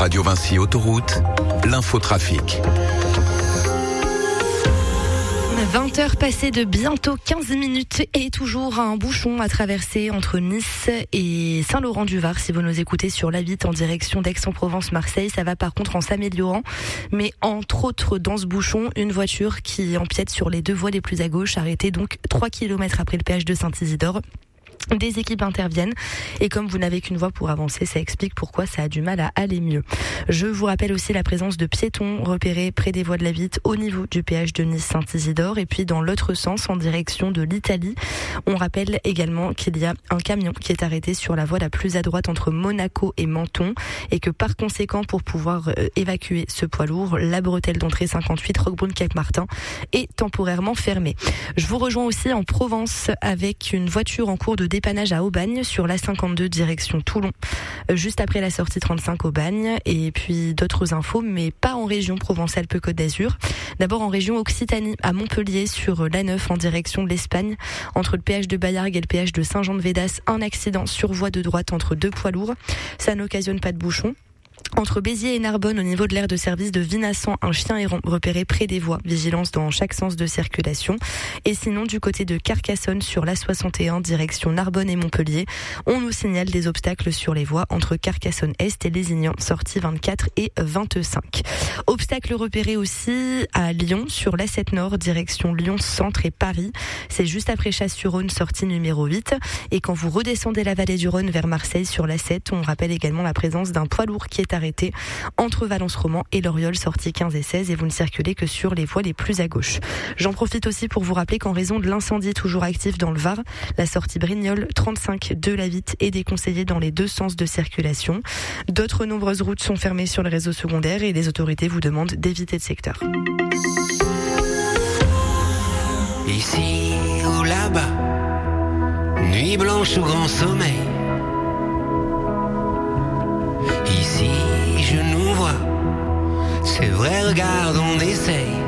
Radio Vinci Autoroute, l'infotrafic. 20h passées de bientôt 15 minutes et toujours un bouchon à traverser entre Nice et Saint-Laurent-du-Var. Si vous nous écoutez sur l'A8 en direction d'Aix-en-Provence-Marseille, ça va par contre en s'améliorant. Mais entre autres dans ce bouchon, une voiture qui empiète sur les deux voies les plus à gauche, arrêtée donc 3 km après le péage de Saint-Isidore. Des équipes interviennent et comme vous n'avez qu'une voie pour avancer, ça explique pourquoi ça a du mal à aller mieux. Je vous rappelle aussi la présence de piétons repérés près des voies de la Vitte au niveau du péage de Nice-Saint-Isidore et puis dans l'autre sens en direction de l'Italie. On rappelle également qu'il y a un camion qui est arrêté sur la voie la plus à droite entre Monaco et Menton et que par conséquent pour pouvoir évacuer ce poids lourd, la bretelle d'entrée 58 Roquebrune-Cap-Martin est temporairement fermée. Je vous rejoins aussi en Provence avec une voiture en cours de dépannage à Aubagne sur la 52 direction Toulon, juste après la sortie 35 Aubagne et puis d'autres infos mais pas en région Provence-Alpes-Côte d'Azur. D'abord en région Occitanie à Montpellier sur l'A9 en direction de l'Espagne entre le péage de Baillargues et le péage de Saint-Jean-de-Védas, un accident sur voie de droite entre deux poids lourds. Ça n'occasionne pas de bouchon. Entre Béziers et Narbonne, au niveau de l'aire de service de Vinassan, un chien errant repéré près des voies. Vigilance dans chaque sens de circulation. Et sinon, du côté de Carcassonne, sur l'A61, direction Narbonne et Montpellier, on nous signale des obstacles sur les voies entre Carcassonne-Est et Lézignan, sorties 24 et 25. Obstacles repérés aussi à Lyon, sur l'A7 Nord, direction Lyon-Centre et Paris. C'est juste après Chasse-sur-Rhône, sortie numéro 8. Et quand vous redescendez la vallée du Rhône vers Marseille, sur l'A7, on rappelle également la présence d'un poids lourd qui est arrêté entre Valence-Roman et Loriol, sortie 15 et 16, et vous ne circulez que sur les voies les plus à gauche. J'en profite aussi pour vous rappeler qu'en raison de l'incendie toujours actif dans le Var, la sortie Brignoles 35 de la Vitte est déconseillée dans les deux sens de circulation. D'autres nombreuses routes sont fermées sur le réseau secondaire et les autorités vous demandent d'éviter le secteur. Ici ou là-bas, nuit blanche ou grand sommeil. Ici je nous vois, c'est vrai, regarde, on essaye.